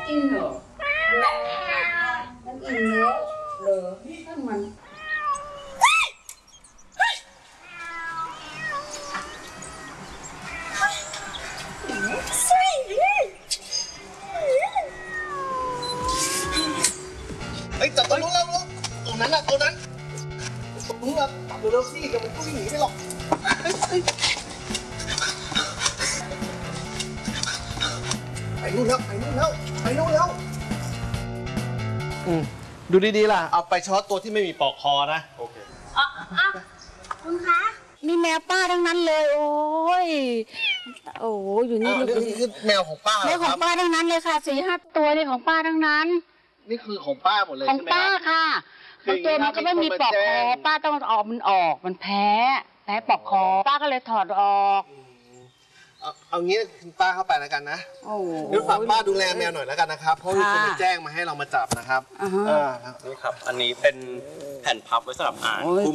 กินเหรอมันอิ่มแล้วเหรอท่านมันเฮ้ยจับตัวนู้นแล้วตรงนั้นน่ะตัวนั้นตรงนู้นอ่ะเร็วๆสิเดี๋ยวมันก็วิ่งหนีไปหรอกไปนู่นแล้วไปนู่นแล้วไปนู่นแล้วดูดีๆล่ะเอาไปเฉพาะตัวที่ไม่มีปลอกคอนะโอเคคุณคะนี่แมวป้าทั้งนั้นเลยโอ้ยโอ้อยู่นี่นี่คือแมวของป้าแมวของป้าทั้งนั้นเลยค่ะ4-5 ตัวนี่ของป้าทั้งนั้นนี่คือของป้าหมดเลยของป้าค่ะบางตัวมันก็ไม่มีปลอกคอป้าต้องเอามันออกมันแพ้ปลอกคอป้าก็เลยถอดออกเอางี้คุณป้าเข้าไปแล้วกันนะเดี๋ยวฝากป้าดูแลแมวหน่อยแล้วกันนะครับเพราะมีคนมาแจ้งมาให้เรามาจับนะครับนี่ครับอันนี้เป็นแผ่นพับไว้สำหรับอ่าน